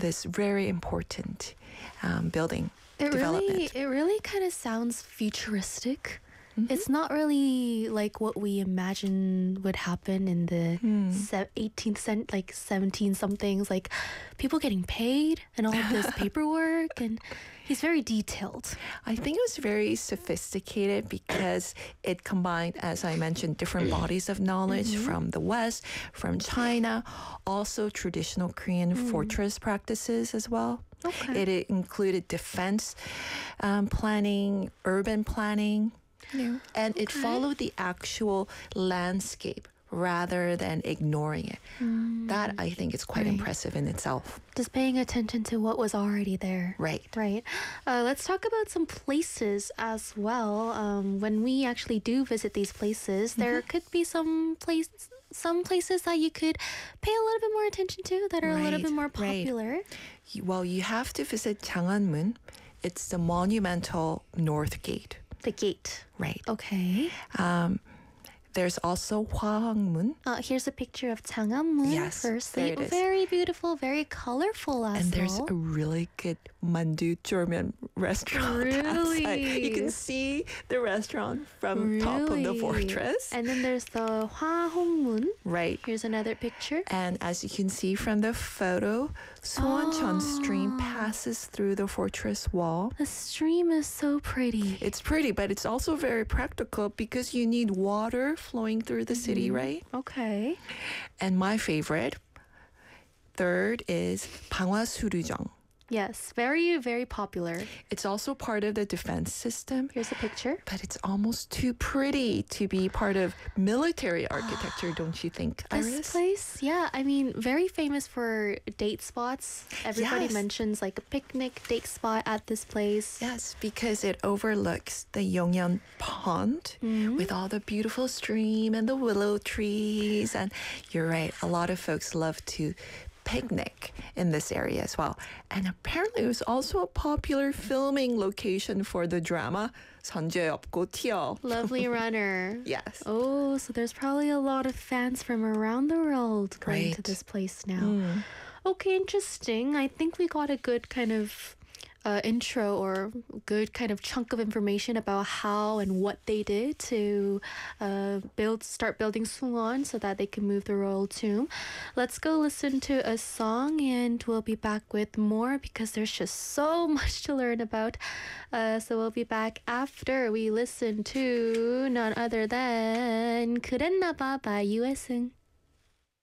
this very important building It development. really kind of sounds futuristic. Mhm. It's not really like what we imagine would happen in the 18th century, like 17 somethings, like people getting paid and all of this paperwork, and he's very detailed. I think it was very sophisticated because it combined, as I mentioned, different bodies of knowledge from the West, from China, also traditional Korean fortress practices as well. Okay. It included defense planning, urban planning, and it followed the actual landscape rather than ignoring it. That, I think, is quite Right. impressive in itself. Just paying attention to what was already there. Right. Right. Let's talk about some places as well. When we actually do visit these places, there could be some places that you could pay a little bit more attention to that are a little Right, bit more right. popular. Well, you have to visit Chang'anmun. It's the monumental North Gate. The gate. Right. Okay. There's also Hwangmun. Here's a picture of Chang'anmun. Yes, Firstly, there it is. very beautiful, very colorful as And there's well. a really good mandu German restaurant outside. You can Really? see the restaurant from top of the Really? fortress. And then there's the Hwahongmun. Right. Here's another picture. And as you can see from the photo, Suwon Stream passes through the fortress wall. The stream is so pretty. It's pretty, but it's also very practical because you need water flowing through the city, right? Okay. And my favorite, third, is Panghwa-Surujang. Yes, very, very popular. It's also part of the defense system, Here's a picture. but it's almost too pretty to be part of military architecture, don't you think, This Iris? place, yeah, I mean, very famous for date spots. Everybody Yes. mentions like a picnic date spot at this place. Yes, because it overlooks the Yongyeon Pond with all the beautiful stream and the willow trees. And you're right, a lot of folks love to picnic in this area as well. And apparently it was also a popular filming location for the drama 선제 없고 튀어. Lovely runner. Yes. Oh, so there's probably a lot of fans from around the world going to Right. this place now. Okay, interesting. I think we got a good kind of intro or good kind of chunk of information about how and what they did to start building Sungwon so that they can move the royal tomb. Let's go listen to a song and we'll be back with more because there's just so much to learn about. So we'll be back after we listen to none other than 그랬나봐 by 유해승.